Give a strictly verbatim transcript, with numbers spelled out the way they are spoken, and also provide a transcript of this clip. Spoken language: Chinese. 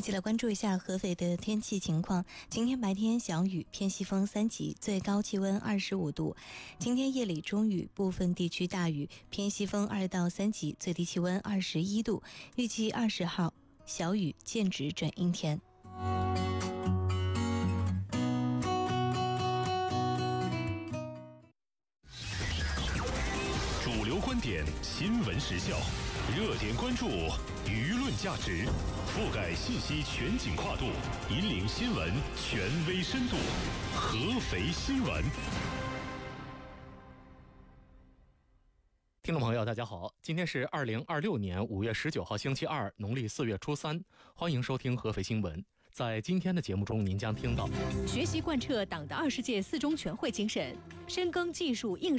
起来关注一下合肥的天气情况。今天白天小雨，偏西风三级，最高气温二十五度。今天夜里中雨，部分地区大雨，偏西风二到三级，最低气温二十一度。预计二十号小雨间止转阴天。 主流观点，新闻时效，热点关注，舆论价值，覆盖信息全景跨度，引领新闻权威深度。合肥新闻。 听众朋友，大家好，今天是二零二六年五月十九号，星期二，农历四月初三，欢迎收听合肥新闻。在今天的节目中，您将听到： 学习贯彻党的二十届四中全会精神，深耕技术应